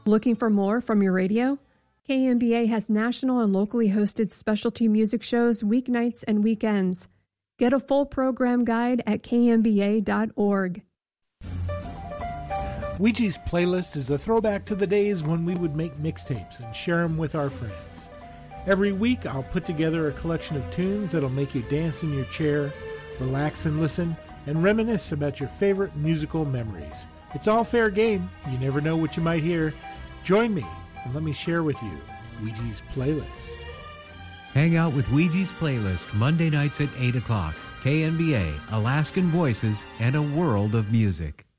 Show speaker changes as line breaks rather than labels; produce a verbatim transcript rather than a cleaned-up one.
Looking for more from your radio? K M B A has national and locally hosted specialty music shows weeknights and weekends. Get a full program guide at k m b a dot org.
Ouija's Playlist is a throwback to the days when we would make mixtapes and share them with our friends. Every week, I'll put together a collection of tunes that'll make you dance in your chair, relax and listen, and reminisce about your favorite musical memories. It's all fair game. You never know what you might hear. Join me and let me share with you Ouija's Playlist.
Hang out with Ouija's Playlist Monday nights at eight o'clock. K N B A, Alaskan Voices, and a world of music.